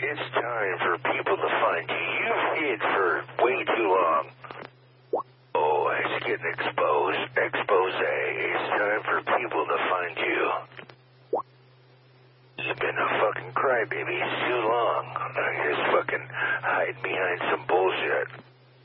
It's time for people to find you. You've hid for way too long. Oh, it's getting exposed. Expose. It's time for people to find you. You've been a fucking crybaby too long. Just fucking hide behind some bullshit.